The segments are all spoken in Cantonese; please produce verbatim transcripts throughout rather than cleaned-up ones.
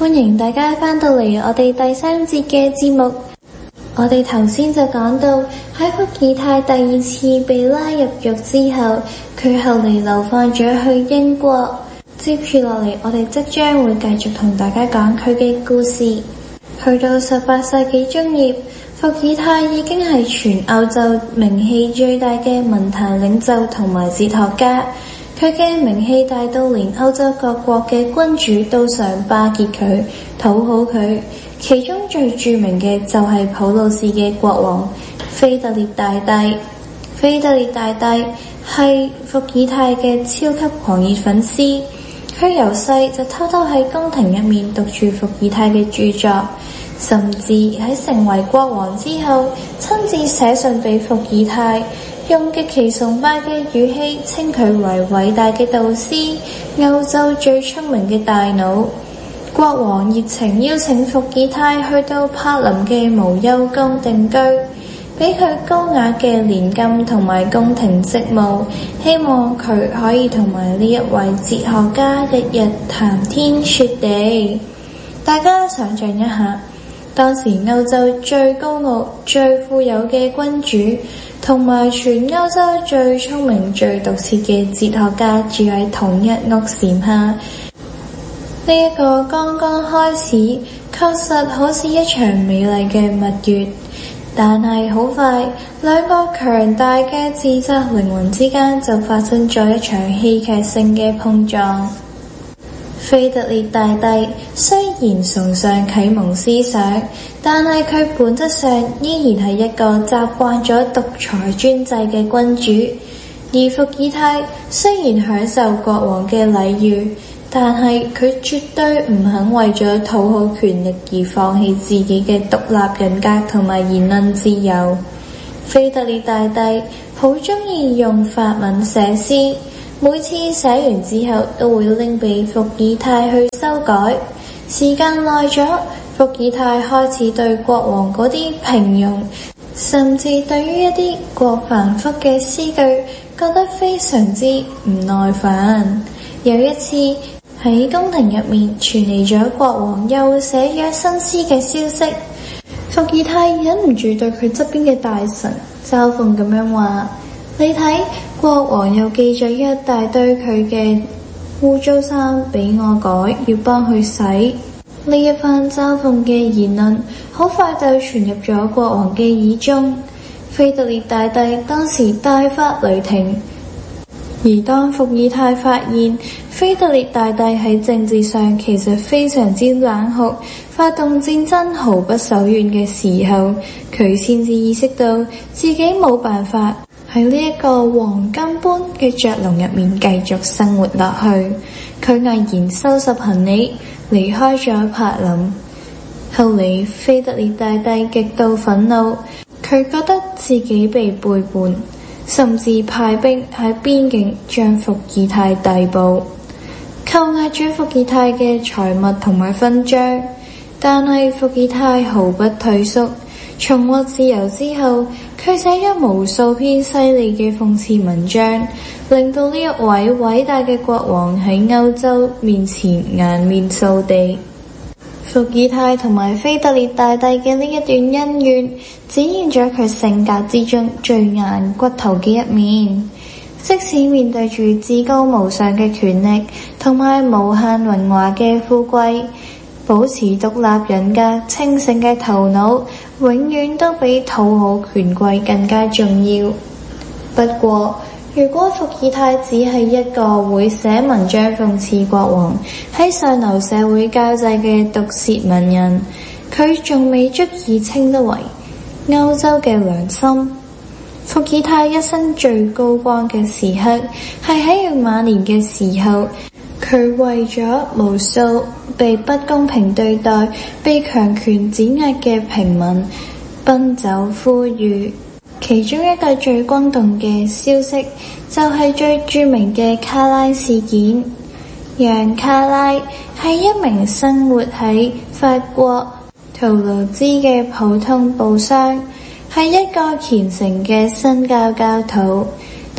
歡迎大家翻到嚟我哋第三節嘅節目。我哋頭先就講到喺伏爾泰第二次被拉入獄之後，佢後嚟流放咗去英國。接住落嚟，我哋即將會繼續同大家講佢嘅故事。去到十八世紀中葉，伏爾泰已經係全歐洲名氣最大嘅文壇領袖同埋哲學家。佢嘅名氣大到連歐洲各國嘅君主都想巴結佢，討好佢。其中最著名嘅就係普魯士嘅國王腓特烈大帝。腓特烈大帝係伏爾泰嘅超級狂熱粉絲，佢由細就偷偷喺宮廷入面讀住伏爾泰嘅著作，甚至喺成為國王之後，親自寫信俾伏爾泰，用極其崇拜嘅語氣稱佢為偉大嘅導師，歐洲最聰明嘅大腦。國王熱情邀請伏爾泰去到柏林嘅無憂宮定居，俾佢高雅嘅年金同埋宮廷職務，希望佢可以同埋呢一位哲學家日日談天說地。大家想象一下，當時歐洲最高傲、最富有嘅君主，同埋全歐洲最聰明、最毒舌嘅哲學家住喺同一屋檐下。呢一個剛剛開始，確實好似一場美麗嘅蜜月，但係好快，兩個強大嘅自責靈魂之間就發生咗一場戲劇性嘅碰撞。腓特烈大帝雖然崇尚啟蒙思想，但係佢本質上依然係一個習慣咗獨裁專制嘅君主。而伏爾泰雖然享受國王嘅禮遇，但係佢絕對唔肯為咗討好權力而放棄自己嘅獨立人格同埋言論自由。腓特烈大帝好鍾意用法文寫詩，每次寫完之後都會拎俾伏爾泰去修改。時間耐咗，伏爾泰開始對國王嗰啲平庸，甚至對於一啲過繁複嘅詩句覺得非常之唔耐煩。有一次喺宮廷入面傳嚟咗國王又寫咗新詩嘅消息，伏爾泰忍唔住對佢側邊嘅大臣嘲諷咁樣話：你睇，國王又寄咗一大堆佢嘅污糟衫俾我改，要幫佢洗。呢一番嘲諷嘅言論好快就傳入咗國王嘅耳中。腓特烈大帝當時大發雷霆。而當伏爾泰發現腓特烈大帝喺政治上其實非常之冷酷，發動戰爭毫不手軟嘅時候，佢先至意識到自己冇辦法喺呢一個黃金般嘅雀籠入面繼續生活落去。佢毅然收拾行李離開咗柏林。後嚟腓特烈大帝極度憤怒，佢覺得自己被背叛，甚至派兵喺邊境將伏爾泰逮捕，扣押咗伏爾泰嘅財物同埋勳章。但係伏爾泰毫不退縮，重獲自由之後，佢寫咗無數篇犀利嘅諷刺文章，令到呢一位偉大嘅國王喺歐洲面前顏面掃地。伏爾泰同埋腓特烈大帝嘅呢一段恩怨，展現咗佢性格之中最硬骨頭嘅一面。即使面對住至高無上嘅權力同埋無限榮華嘅富貴，保持獨立人格清醒嘅頭腦，永遠都比討好權貴更加重要。不過，如果伏爾泰只係一個會寫文章諷刺國王喺上流社會交際嘅毒舌文人，佢仲未足以稱得為歐洲嘅良心。伏爾泰一生最高光嘅時刻係喺佢晚年嘅時候，佢為咗無數被不公平對待、被強權碾壓嘅平民奔走呼籲。其中一個最轟動嘅消息就係最著名嘅卡拉事件。楊卡拉係一名生活喺法國圖盧茲嘅普通布商，係一個虔誠嘅新教教徒。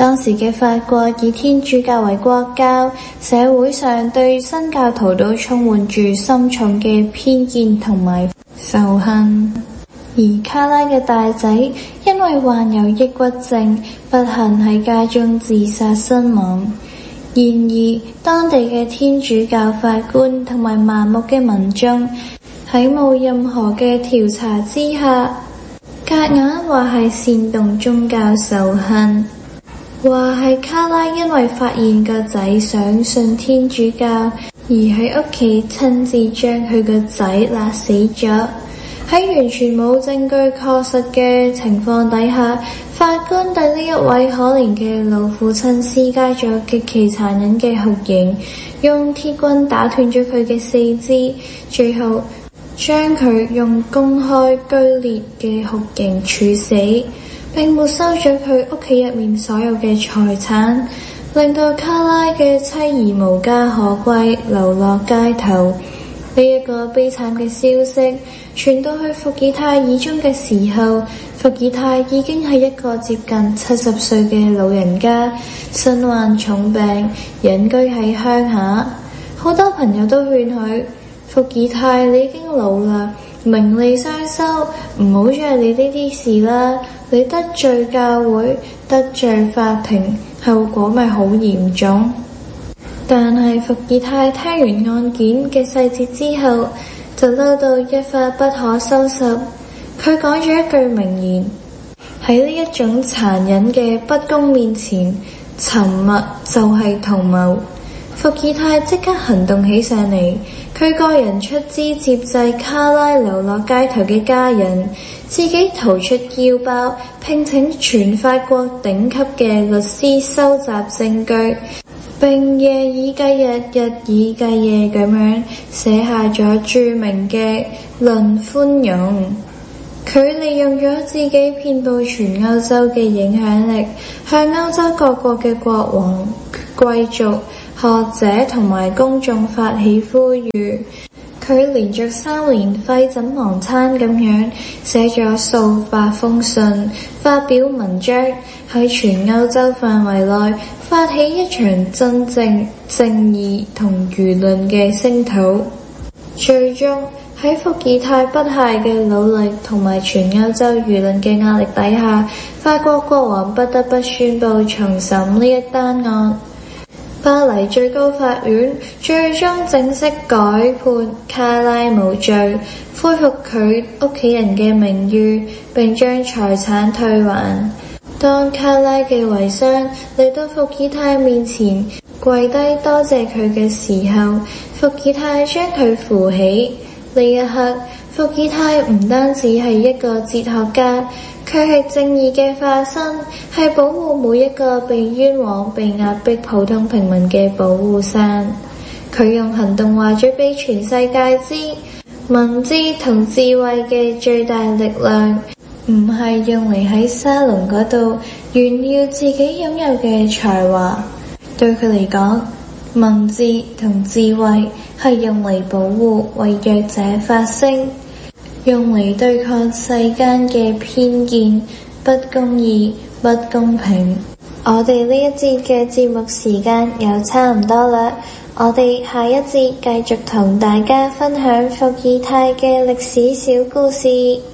當時嘅法國以天主教為國教，社會上對新教徒都充滿住深重嘅偏見同埋仇恨。而卡拉嘅大仔因為患有抑鬱症，不幸喺家中自殺身亡。然而，當地嘅天主教法官同埋盲目嘅民眾喺冇任何嘅調查之下，夾硬話係煽動宗教仇恨，話係卡拉因為發現個仔想信天主教，而喺屋企親自將佢個仔勒死咗。喺完全冇證據確實嘅情況底下，法官對呢一位可憐嘅老父親施加咗極其殘忍嘅酷刑，用鐵棍打斷咗佢嘅四肢，最後將佢用公開劇烈嘅酷刑處死，並沒收咗佢屋企入面所有嘅財產，令到卡拉嘅妻兒無家可歸，流落街頭。呢一個悲慘嘅消息傳到去伏爾泰耳中嘅時候，伏爾泰已經係一個接近七十歲嘅老人家，身患重病，隱居喺鄉下。好多朋友都勸佢：伏爾泰，你已經老啦，名利雙收，唔好再理呢啲事啦。你得罪教會，得罪法庭，後果咪好嚴重。但係伏爾泰聽完案件嘅細節之後，就嬲到一發不可收拾。佢講咗一句名言：喺呢一種殘忍嘅不公面前，沉默就係同謀。伏爾泰即刻行動起上嚟，佢個人出資接濟卡拉流落街頭嘅家人，自己掏出腰包，聘請全法國頂級嘅律師收集證據，並夜以繼日、日以繼夜咁樣寫下咗著名嘅《論寬容》。佢利用咗自己遍佈全歐洲嘅影響力，向歐洲各國嘅國王、貴族、學者同埋公眾發起呼籲。佢連續三年廢寢忘餐咁樣寫咗數百封信，發表文章，喺全歐洲範圍內發起一場真正正義同輿論嘅聲討。最終喺伏爾泰不懈嘅努力同埋全歐洲輿論嘅壓力底下，法國國王不得不宣布重審呢一單案。巴黎最高法院最終正式改判卡拉無罪，恢復佢屋企人嘅名譽，並將財產退還。當卡拉嘅遺孀嚟到伏爾泰面前跪低多謝佢嘅時候，伏爾泰將佢扶起。呢一刻，伏爾泰唔單止係一個哲學家，佢係正義嘅化身，係保護每一個被冤枉、被壓迫普通平民嘅保護傘。佢用行動話咗俾全世界知，文字同智慧嘅最大力量唔係用嚟喺沙龍嗰度炫耀自己擁有嘅才華。對佢嚟講，文字同智慧係用嚟保護為弱者發聲，用嚟對抗世間嘅偏見、不公義、不公平。我哋呢一節嘅節目時間又差唔多啦，我哋下一節繼續同大家分享伏爾泰嘅歷史小故事。